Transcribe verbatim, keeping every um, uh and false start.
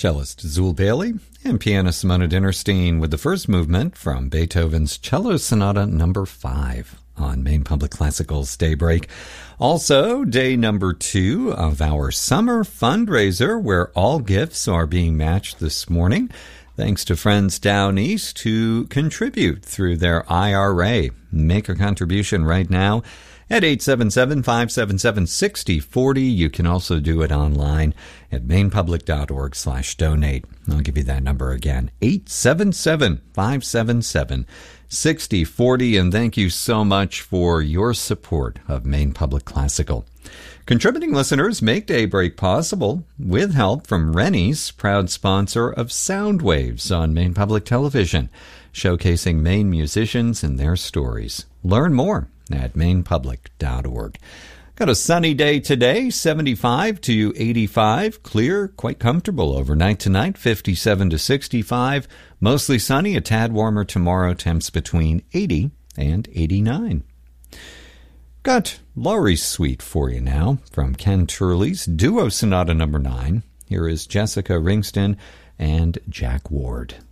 Cellist Zul Bailey and pianist Simona Dinnerstein with the first movement from Beethoven's Cello Sonata number five on Maine Public Classical's Daybreak. Also, day number two of our summer fundraiser, where all gifts are being matched this morning, thanks to friends down east who contribute through their I R A. Make a contribution right now at eight seven seven, five seven seven, six zero four zero. You can also do it online at mainpublic.org slash donate. I'll give you that number again, eight seven seven, five seven seven, six zero four zero. And thank you so much for your support of Maine Public Classical. Contributing listeners make Daybreak possible with help from Rennie's, proud sponsor of Sound Waves on Maine Public Television, showcasing Maine musicians and their stories. Learn more at maine public dot org. Got a sunny day today, seventy-five to eighty-five, clear, quite comfortable overnight tonight, fifty-seven to sixty-five, mostly sunny, a tad warmer tomorrow, temps between eighty and eighty-nine. Got Laurie's Suite for you now from Ken Turley's Duo Sonata number nine. Here is Jessica Ringston and Jack Ward.